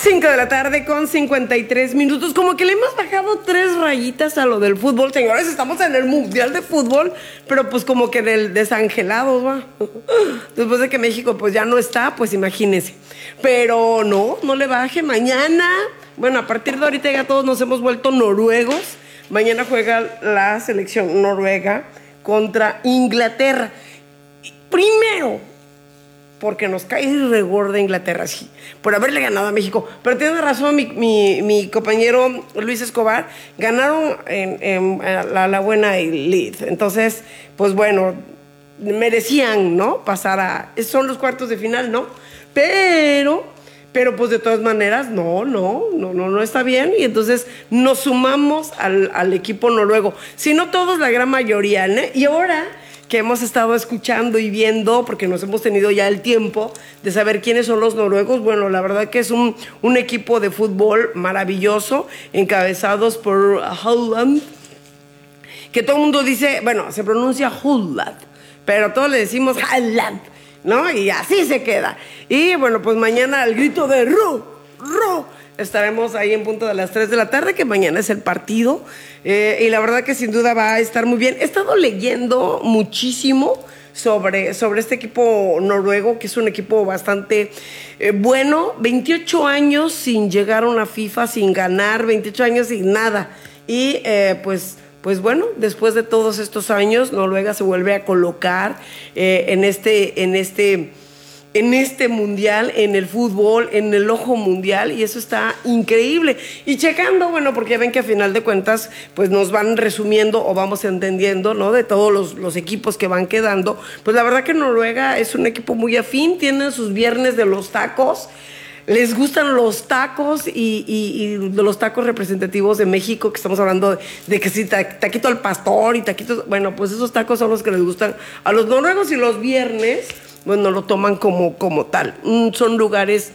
5 de la tarde con 53 minutos. Como que le hemos bajado 3 rayitas a lo del fútbol. Señores, estamos en el Mundial de Fútbol, pero pues como que del desangelados, va. Después de que México pues ya no está, pues imagínense. Pero no le baje. Mañana, bueno, a partir de ahorita ya todos nos hemos vuelto noruegos. Mañana juega la selección noruega contra Inglaterra. Primero, porque nos cae regorda Inglaterra, sí, por haberle ganado a México. Pero tiene razón mi compañero Luis Escobar, ganaron en la buena elite. Entonces, pues bueno, merecían, ¿no? Pasar a... Son los cuartos de final, ¿no? Pero pues de todas maneras, no está bien. Y entonces nos sumamos al equipo noruego. Si no todos, la gran mayoría, ¿no? Y ahora que hemos estado escuchando y viendo, porque nos hemos tenido ya el tiempo de saber quiénes son los noruegos. Bueno, la verdad que es un equipo de fútbol maravilloso, encabezados por Haaland, que todo el mundo dice, bueno, se pronuncia Haaland, pero todos le decimos Haaland, ¿no? Y así se queda. Y bueno, pues mañana al grito de ¡Ru! Estaremos ahí en punto de las 3 de la tarde, que mañana es el partido. Y la verdad que sin duda va a estar muy bien. He estado leyendo muchísimo sobre este equipo noruego, que es un equipo bastante bueno. 28 años sin llegar a una FIFA, sin ganar, 28 años sin nada. Y pues bueno, después de todos estos años, Noruega se vuelve a colocar en este mundial, en el fútbol, en el ojo mundial, y eso está increíble. Y checando, bueno, porque ya ven que a final de cuentas pues nos van resumiendo o vamos entendiendo, ¿no? De todos los equipos que van quedando. Pues la verdad que Noruega es un equipo muy afín, tienen sus viernes de los tacos. Les gustan los tacos y de los tacos representativos de México, que estamos hablando de que sí, taquito al pastor y taquitos. Bueno, pues esos tacos son los que les gustan a los noruegos, y los viernes, bueno, lo toman como tal. Son lugares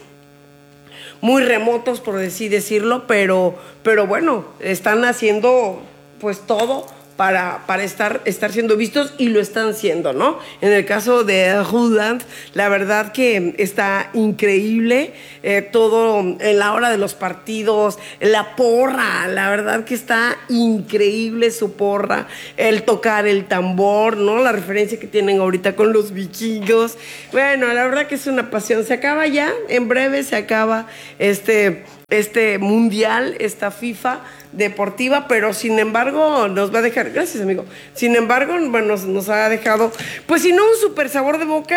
muy remotos, por así decirlo, pero bueno, están haciendo pues todo para estar siendo vistos, y lo están siendo, ¿no? En el caso de Haaland, la verdad que está increíble, todo en la hora de los partidos, la porra, la verdad que está increíble su porra, el tocar el tambor, ¿no? La referencia que tienen ahorita con los vikingos. Bueno, la verdad que es una pasión. Se acaba ya, en breve se acaba este mundial, esta FIFA deportiva, pero sin embargo nos va a dejar, gracias amigo, sin embargo, bueno, nos ha dejado, pues si no un súper sabor de boca.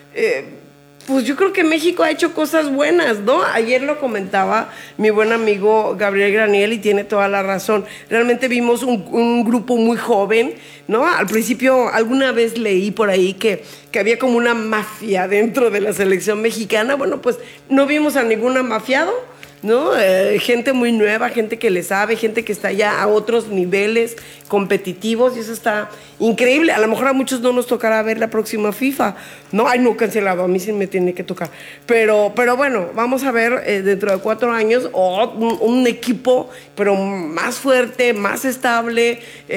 Pues yo creo que México ha hecho cosas buenas, ¿no? Ayer lo comentaba mi buen amigo Gabriel Graniel, y tiene toda la razón. Realmente vimos un grupo muy joven, ¿no? Al principio, alguna vez leí por ahí que había como una mafia dentro de la selección mexicana. Bueno, pues no vimos a ningún mafiado, ¿no? Gente muy nueva, gente que le sabe, gente que está ya a otros niveles competitivos, y eso está increíble. A lo mejor a muchos no nos tocará ver la próxima FIFA, ¿no? Ay, no, cancelado, a mí sí me tiene que tocar. Pero bueno, vamos a ver dentro de 4 años un equipo, pero más fuerte, más estable,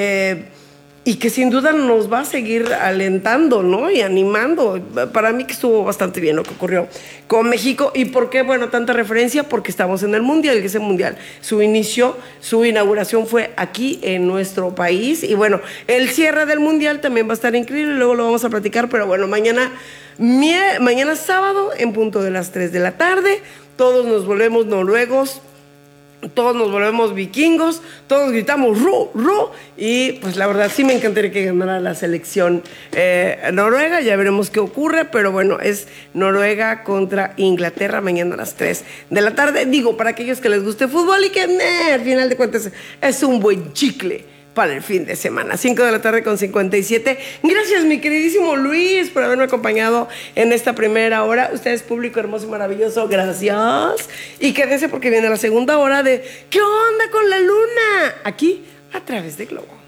y que sin duda nos va a seguir alentando, ¿no? Y animando. Para mí que estuvo bastante bien lo que ocurrió con México. ¿Y por qué? Bueno, tanta referencia, porque estamos en el Mundial, y ese Mundial, su inauguración fue aquí en nuestro país. Y bueno, el cierre del Mundial también va a estar increíble, luego lo vamos a platicar. Pero bueno, mañana sábado, en punto de las 3 de la tarde, todos nos volvemos noruegos, todos nos volvemos vikingos, todos gritamos ¡Ru! Y pues la verdad sí me encantaría que ganara la selección noruega. Ya veremos qué ocurre, pero bueno, es Noruega contra Inglaterra mañana a las 3 de la tarde. Digo, para aquellos que les guste fútbol y que al final de cuentas es un buen chicle para el fin de semana. 5 de la tarde con 57. Gracias, mi queridísimo Luis, por haberme acompañado en esta primera hora. Ustedes, público hermoso y maravilloso, gracias. Y quédense porque viene la segunda hora de ¿Qué onda con la luna? Aquí, a través de Globo.